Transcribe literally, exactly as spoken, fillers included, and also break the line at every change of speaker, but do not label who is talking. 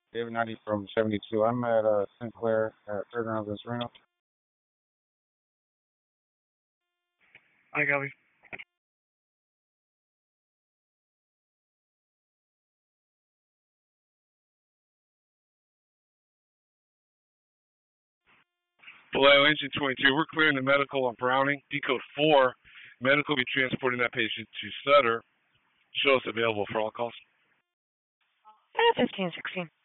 David ninety from seventy-two. I'm at uh, Sinclair at Fairgrounds in Sereno.
Hi, Gabby. Below engine twenty-two, we're clearing the medical on Browning. Decode four, medical will be transporting that patient to Sutter. Show us available for all calls.
fifteen sixteen.